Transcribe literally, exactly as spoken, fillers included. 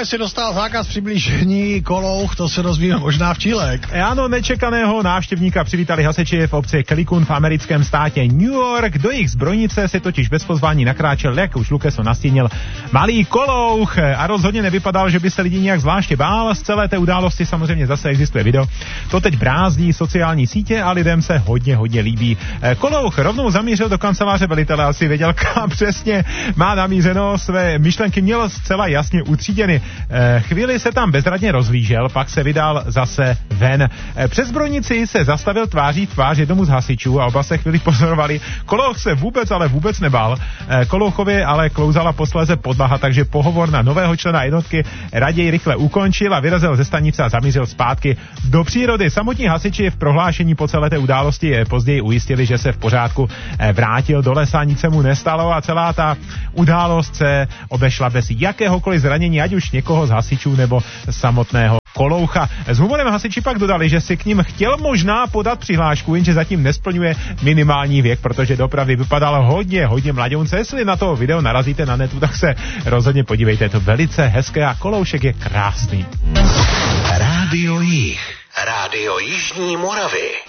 jestli dostal zákaz přiblížení Kolouch, to se dozvíme možná v Čílek. Ano, nečekaného návštěvníka přivítali hasiči v obci Calicun v americkém státě New York. Do jejich zbrojnice se totiž bez pozvání nakráčel, jak už Lukeso nastínil, malý Kolouch a rozhodně nevypadal, že by se lidi nějak zvláště bál. Z celé té události samozřejmě zase existuje video. To teď brázdí sociální sítě a lidem se hodně, hodně líbí. Kolouch rovnou zamířil do kanceláře velitele, asi věděl, kam přesně má namířeno, své myšlenky měl zcela jasně utříděny. Chvíli se tam bezradně rozhlížel, pak se vydal zase ven. Přes zbrojnici se zastavil tváří tvář jednomu z hasičů a oba se chvíli pozorovali. Kolouch se vůbec, ale vůbec nebál. Kolouchovi ale klouzala posléze podlaha, takže pohovor na nového člena jednotky raději rychle ukončil a vyrazil ze stanice a zamířil zpátky do přírody. Samotní hasiči v prohlášení po celé té události později ujistili, že se v pořádku vrátil do lesa, nic se mu nestalo a celá ta událost se obešla bez jakéhokoliv zranění, ať už někoho z hasičů nebo samotného Koloucha. S humorem hasiči pak dodali, že si k ním chtěl možná podat přihlášku, jenže zatím nesplňuje minimální věk, protože dopravy vypadal hodně, hodně mladěnce. Jestli na to video narazíte na netu, tak se rozhodně podívejte, je to velice hezké a Koloušek je krásný. Rádio Jih, Rádio Jižní Moravy.